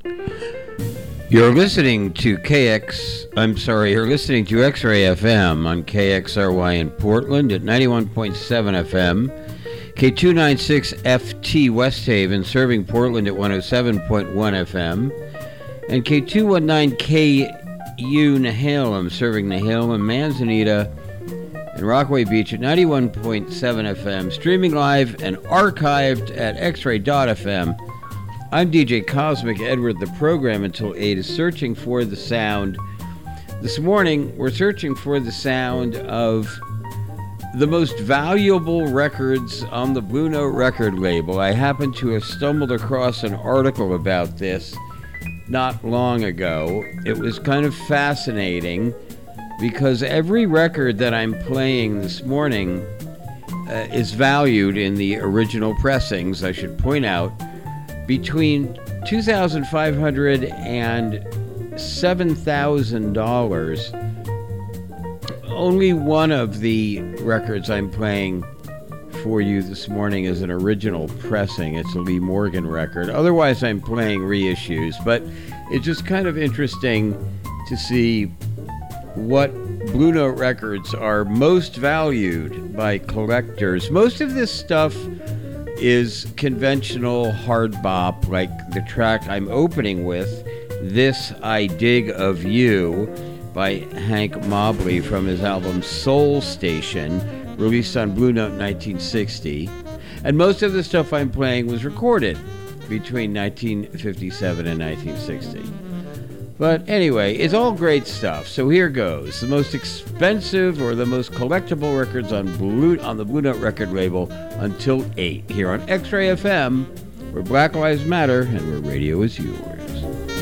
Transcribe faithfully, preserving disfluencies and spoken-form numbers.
You're listening to K X, I'm sorry, you're listening to X-Ray F M on K X R Y in Portland at ninety-one point seven F M, K two ninety-six F T West Haven serving Portland at one oh seven point one F M, and K two nineteen K U Nehalem serving Nehalem, Manzanita, and Rockaway Beach at ninety-one point seven F M, streaming live and archived at x ray dot f m. I'm D J Cosmic Edward. The program until eight is searching for the sound. This morning, we're searching for the sound of the most valuable records on the Blue Note record label. I happened to have stumbled across an article about this not long ago. It was kind of fascinating because every record that I'm playing this morning uh, is valued in the original pressings, I should point out, between two thousand five hundred dollars and seven thousand dollars. Only one of the records I'm playing for you this morning is an original pressing. It's a Lee Morgan record. Otherwise, I'm playing reissues, but it's just kind of interesting to see what Blue Note records are most valued by collectors. Most of this stuff is conventional hard bop, like the track I'm opening with, This I Dig of You, by Hank Mobley from his album Soul Station, released on Blue Note nineteen sixty. And most of the stuff I'm playing was recorded between nineteen fifty-seven and nineteen sixty. But anyway, it's all great stuff. So here goes. The most expensive or the most collectible records on Blue on the Blue Note record label until eight here on X-Ray F M, where Black Lives Matter and where radio is yours.